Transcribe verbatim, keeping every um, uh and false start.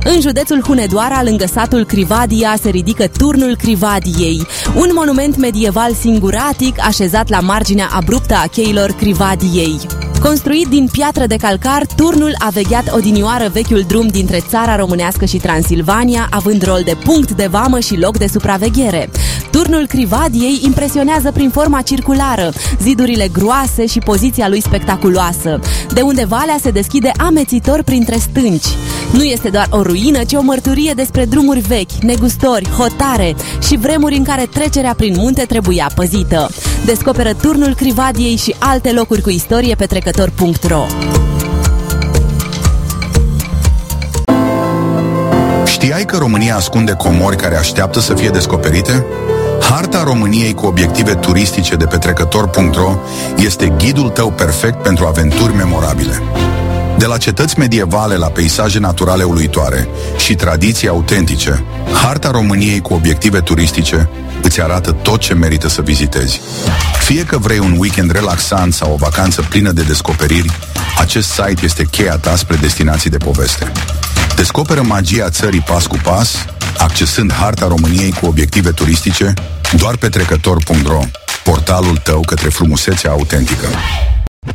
În județul Hunedoara, lângă satul Crivadia, se ridică Turnul Crivadiei, un monument medieval singuratic așezat la marginea abruptă a cheilor Crivadiei. Construit din piatră de calcar, turnul a vegheat odinioară vechiul drum dintre țara românească și Transilvania, având rol de punct de vamă și loc de supraveghere. Turnul Crivadiei impresionează prin forma circulară, zidurile groase și poziția lui spectaculoasă, de unde valea se deschide amețitor printre stânci. Nu este doar o ruină, ci o mărturie despre drumuri vechi, negustori, hotare și vremuri în care trecerea prin munte trebuia păzită. Descoperă Turnul Crivadiei și alte locuri cu istorie pe trecător punct ro. Știai că România ascunde comori care așteaptă să fie descoperite? Harta României cu obiective turistice de pe trecător punct ro este ghidul tău perfect pentru aventuri memorabile. De la cetăți medievale la peisaje naturale uluitoare și tradiții autentice, Harta României cu obiective turistice îți arată tot ce merită să vizitezi. Fie că vrei un weekend relaxant sau o vacanță plină de descoperiri, acest site este cheia ta spre destinații de poveste. Descoperă magia țării pas cu pas, accesând Harta României cu obiective turistice doar pe trecător punct ro, portalul tău către frumusețea autentică.